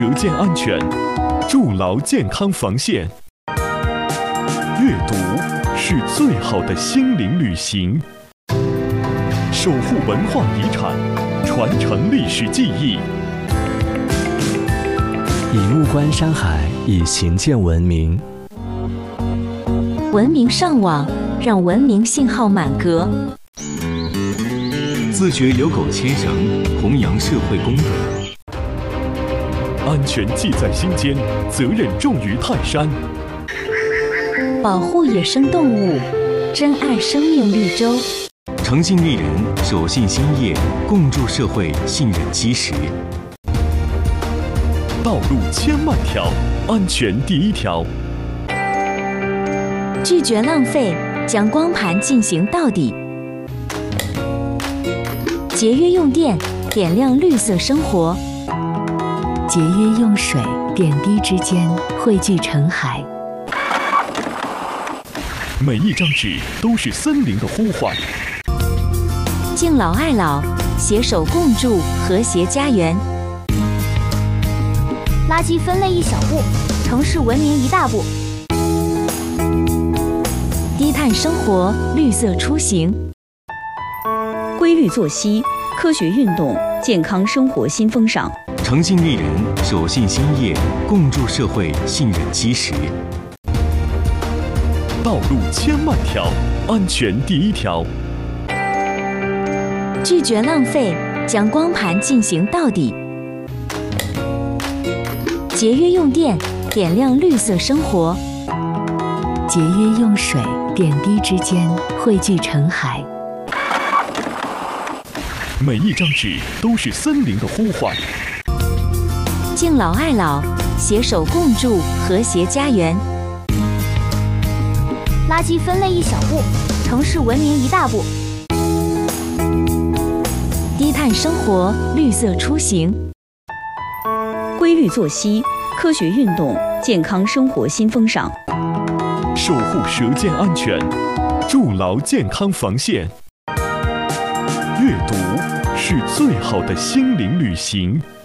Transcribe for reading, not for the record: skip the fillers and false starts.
舌尖安全，筑牢健康防线。阅读是最好的心灵旅行，守护文化遗产，传承历史记忆。 以目观山海，以行见文明。 文明上网，让文明信号满格。 自觉有狗牵绳，弘扬社会公德。 安全记在心间，责任重于泰山。 保护野生动物，珍爱生命绿洲。 诚信立人，守信兴业，共筑社会信任基石。 道路千万条，安全第一条。 拒绝浪费，将光盘进行到底。节约用电，点亮绿色生活。 节约用水，点滴之间汇聚成海。 每一张纸都是森林的呼唤。 敬老爱老，携手共筑和谐家园。 垃圾分类一小步，城市文明一大步。 低碳生活，绿色出行。 规律作息，科学运动，健康生活新风尚。 诚信立人，守信兴业，共筑社会信任基石。 道路千万条，安全第一条。 拒绝浪费，将光盘进行到底。节约用电，点亮绿色生活。 节约用水，点滴之间汇聚成海。 每一张纸都是森林的呼唤。 敬老爱老，携手共筑和谐家园。 垃圾分类一小步，城市文明一大步。 低碳生活，绿色出行。 规律作息，科学运动，健康生活新风尚。 守护舌尖安全，筑牢健康防线。阅读是最好的心灵旅行。